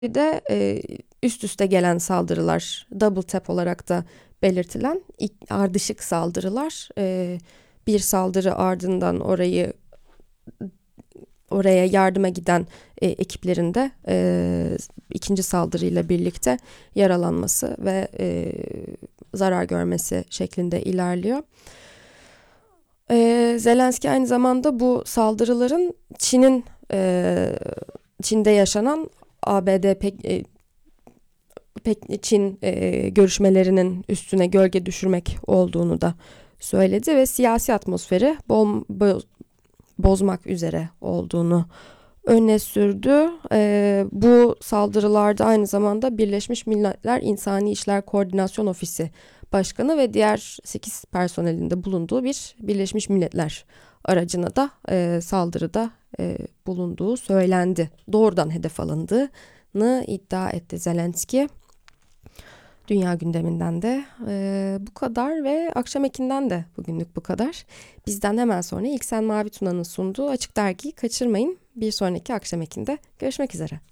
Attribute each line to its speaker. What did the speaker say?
Speaker 1: Bir de üst üste gelen saldırılar, double tap olarak da belirtilen ardışık saldırılar, bir saldırı ardından oraya yardıma giden ekiplerin de ikinci saldırıyla birlikte yaralanması ve zarar görmesi şeklinde ilerliyor. Zelenski aynı zamanda bu saldırıların Çin'de yaşanan ABD Çin görüşmelerinin üstüne gölge düşürmek olduğunu da söyledi ve siyasi atmosferi bozmak üzere olduğunu öne sürdü. Bu saldırılarda aynı zamanda Birleşmiş Milletler İnsani İşler Koordinasyon Ofisi Başkanı ve diğer 8 personelin de bulunduğu bir Birleşmiş Milletler aracına da saldırıda bulunduğu söylendi. Doğrudan hedef alındığını iddia etti Zelenski. Dünya gündeminden de bu kadar ve akşam ekinden de bugünlük bu kadar. Bizden hemen sonra İlksen Mavi Tuna'nın sunduğu Açık Dergi'yi kaçırmayın. Bir sonraki akşam ekinde görüşmek üzere.